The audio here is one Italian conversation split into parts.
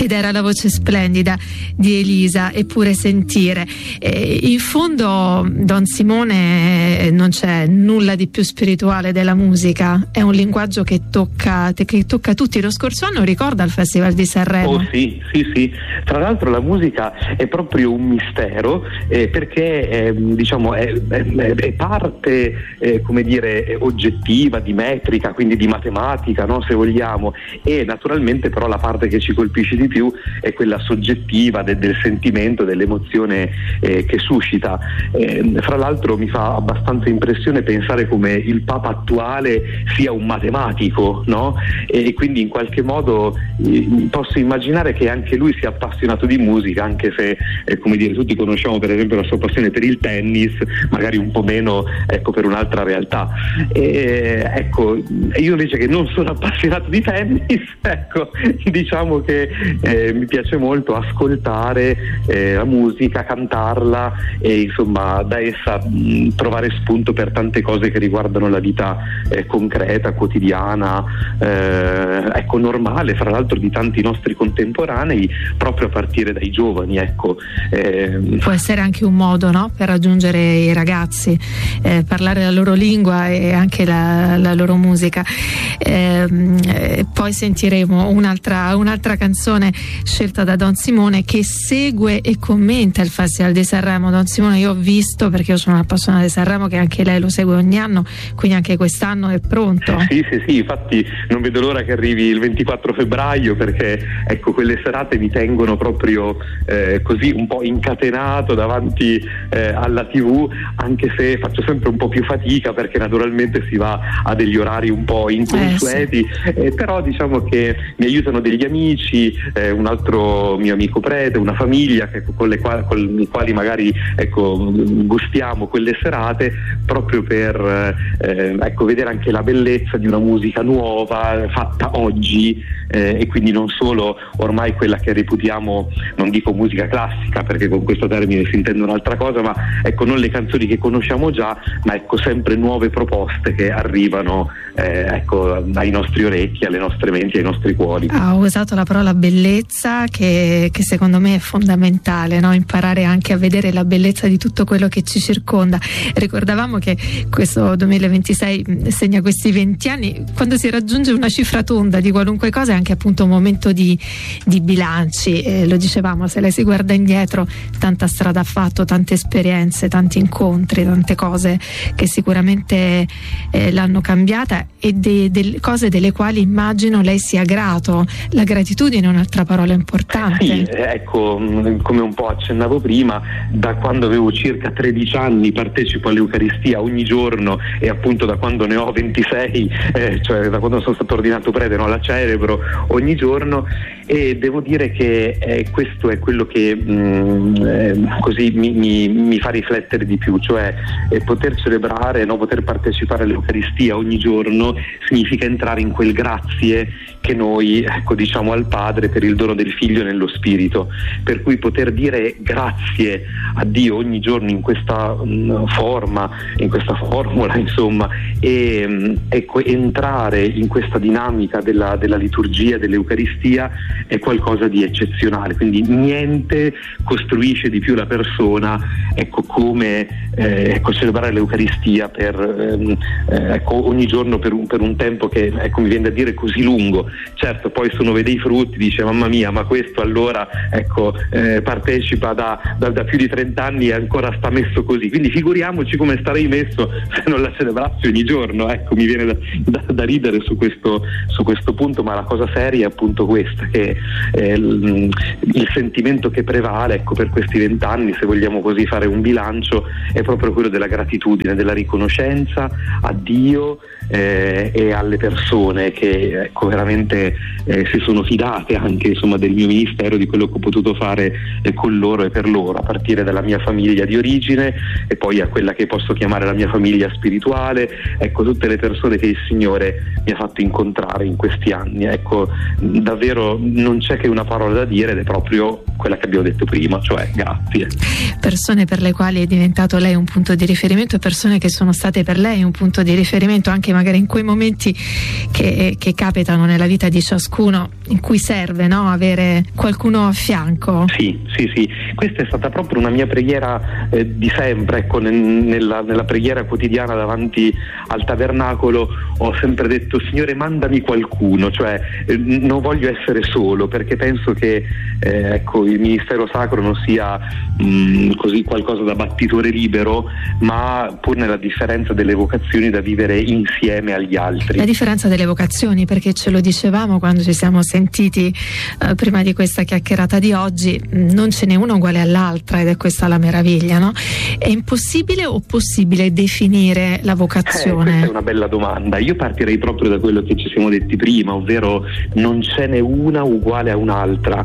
ed era la voce splendida di Elisa, Eppure sentire. In fondo Don Simone non c'è nulla di più spirituale della musica, è un linguaggio che tocca tutti. Lo scorso anno ricorda il Festival di Sanremo. Oh sì, tra l'altro la musica è proprio un mistero, perché diciamo è parte come dire oggettiva, di metrica, quindi di matematica, no, se vogliamo, e naturalmente però la parte che ci colpisce di più è quella soggettiva del sentimento, dell'emozione che suscita. Fra l'altro mi fa abbastanza impressione pensare come il Papa attuale sia un matematico, no? E quindi in qualche modo posso immaginare che anche lui sia appassionato di musica, anche se come dire, tutti conosciamo per esempio la sua passione per il tennis, magari un po' meno per un'altra realtà. Ecco, io invece che non sono appassionato di tennis, ecco, diciamo che mi piace molto ascoltare la musica, cantarla e insomma da essa trovare spunto per tante cose che riguardano la vita concreta, quotidiana, ecco, normale, fra l'altro di tanti nostri contemporanei, proprio a partire dai giovani, ecco. Può essere anche un modo, no, per raggiungere i ragazzi, parlare la loro lingua e anche la loro musica. Poi sentiremo un'altra canzone scelta da Don Simone, che segue e commenta il Festival di Sanremo. Don Simone io ho visto, perché io sono una appassionata di Sanremo, che anche lei lo segue ogni anno, quindi anche quest'anno è pronto. Sì, infatti non vedo l'ora che arrivi il 24 febbraio, perché ecco, quelle serate mi tengono proprio così un po' incatenato davanti alla TV, anche se faccio sempre un po' più fatica, perché naturalmente si va a degli orari un po' inconsueti, però diciamo che mi aiutano degli amici, un altro mio amico prete, una famiglia con i quali magari ecco gustiamo quelle serate, proprio per ecco vedere anche la bellezza di una musica nuova fatta oggi, e quindi non solo ormai quella che reputiamo, non dico musica classica perché con questo termine si intende un'altra cosa, ma ecco non le canzoni che conosciamo già, ma ecco sempre nuove proposte che arrivano ecco ai nostri orecchi, alle nostre menti, ai nostri cuori. Ha usato la parola bellezza, che secondo me è fondamentale, no? Imparare anche a vedere la bellezza di tutto quello che ci circonda. Ricordavamo che questo 2026 segna questi 20 anni, quando si raggiunge una cifra tonda di qualunque cosa è anche appunto un momento di bilanci, lo dicevamo, se lei si guarda indietro tanta strada ha fatto, tante esperienze, tanti incontri, tante cose che sicuramente l'hanno cambiata, e delle cose delle quali immagino lei sia grato. La gratitudine è un'altra parola importante. Sì, ecco, come un po' accennavo prima, da quando avevo circa 13 anni partecipo all'Eucaristia ogni giorno, e appunto da quando ne ho 26, cioè da quando sono stato ordinato prete, no, la celebro ogni giorno, e devo dire che questo è quello che così mi fa riflettere di più, cioè poter celebrare, no, poter partecipare all'Eucaristia ogni giorno significa entrare in quel grazie che noi ecco diciamo al Padre per il dono del Figlio nello Spirito, per cui poter dire grazie a Dio ogni giorno in questa forma, in questa formula insomma, e ecco entrare in questa dinamica della liturgia, dell'Eucaristia, è qualcosa di eccezionale, quindi niente costruisce di più la persona, ecco come ecco celebrare l'Eucaristia per ecco ogni giorno per un tempo che ecco mi viene da dire così lungo. Certo, poi se uno vede i frutti dice mamma mia, ma questo allora ecco partecipa da più di 30 anni e ancora sta messo così, quindi figuriamoci come starei messo se non la celebrassi ogni giorno. Ecco, mi viene da ridere su questo punto, ma la cosa seria è appunto questa, che il sentimento che prevale ecco per questi 20 anni, se vogliamo così fare un bilancio, è proprio quello della gratitudine, della riconoscenza a Dio e alle persone che ecco veramente si sono fidate anche insomma del mio ministero, di quello che ho potuto fare con loro e per loro, a partire dalla mia famiglia di origine e poi a quella che posso chiamare la mia famiglia spirituale, ecco tutte le persone che il Signore mi ha fatto incontrare in questi anni. Ecco, davvero non c'è che una parola da dire, ed è proprio quella che abbiamo detto prima, cioè grazie. Persone per le quali è diventato lei un punto di riferimento, e persone che sono state per lei un punto di riferimento, anche magari in quei momenti che capitano nella vita di ciascuno, in cui serve, no, avere qualcuno a fianco. Sì, questa è stata proprio una mia preghiera di sempre, ecco, nella preghiera quotidiana davanti al tabernacolo ho sempre detto: Signore, mandami qualcuno, cioè non voglio essere solo, perché penso che ecco, il ministero sacro non sia così qualcosa da battitore libero, ma pur nella differenza delle vocazioni da vivere insieme agli altri. La differenza delle vocazioni, perché ce lo dicevamo quando ci siamo sentiti prima di questa chiacchierata di oggi, non ce n'è una uguale all'altra, ed è questa la meraviglia, no? È impossibile o possibile definire la vocazione? Questa è una bella domanda. Io partirei proprio da quello che ci siamo detti prima, ovvero non ce n'è una uguale a un'altra.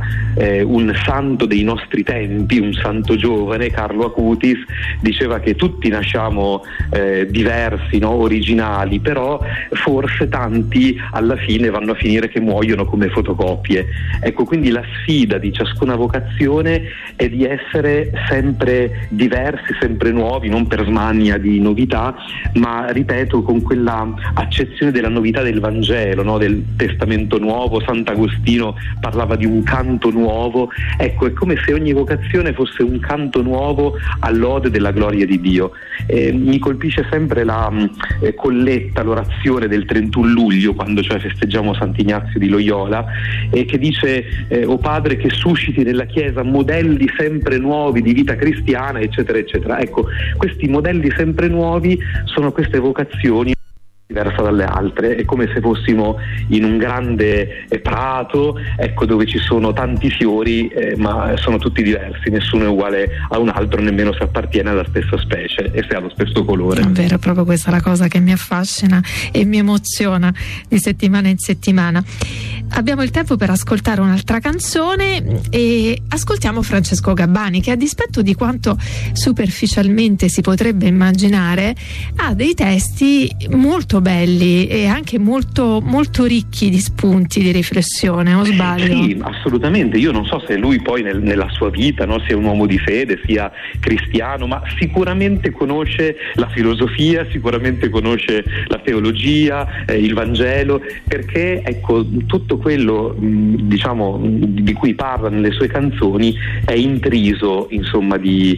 Un santo dei nostri tempi, un santo giovane, Carlo Acutis, diceva che tutti nasciamo diversi, no? Originali, però forse tanti alla fine vanno a finire che muoiono come fotocopie. Ecco, quindi la sfida di ciascuna vocazione è di essere sempre diversi, sempre nuovi, non per smania di novità, ma ripeto, con quella accezione della novità del Vangelo, no? Del Testamento Nuovo. Sant'Agostino parlava di un canto nuovo. Ecco, è come se ogni vocazione fosse un canto nuovo all'ode della gloria di Dio. Mi colpisce sempre la colletta, l'orazione del 31 luglio, quando cioè festeggiamo Sant'Ignazio di Loyola, che dice: o Padre, che susciti nella Chiesa modelli sempre nuovi di vita cristiana, eccetera eccetera. Ecco, questi modelli sempre nuovi sono queste vocazioni diversa dalle altre. È come se fossimo in un grande prato, ecco, dove ci sono tanti fiori, ma sono tutti diversi, nessuno è uguale a un altro, nemmeno se appartiene alla stessa specie e se ha lo stesso colore. È vero, è proprio questa la cosa che mi affascina e mi emoziona di settimana in settimana. Abbiamo il tempo per ascoltare un'altra canzone e ascoltiamo Francesco Gabbani, che a dispetto di quanto superficialmente si potrebbe immaginare ha dei testi molto belli e anche molto, molto ricchi di spunti di riflessione, o sbaglio? Sì, assolutamente. Io non so se lui poi nella sua vita, no, sia un uomo di fede, sia cristiano, ma sicuramente conosce la filosofia, sicuramente conosce la teologia, il Vangelo, perché ecco, tutto quello diciamo di cui parla nelle sue canzoni è intriso, insomma, di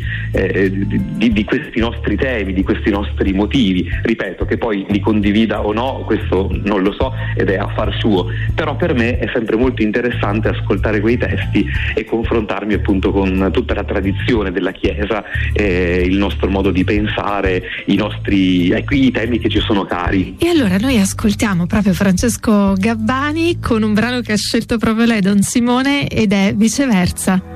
questi nostri temi, di questi nostri motivi. Ripeto, che poi li condivida o no, questo non lo so ed è affar suo, però per me è sempre molto interessante ascoltare quei testi e confrontarmi appunto con tutta la tradizione della Chiesa, il nostro modo di pensare, i temi che ci sono cari. E allora noi ascoltiamo proprio Francesco Gabbani con un brano che ha scelto proprio lei, Don Simone, ed è Viceversa.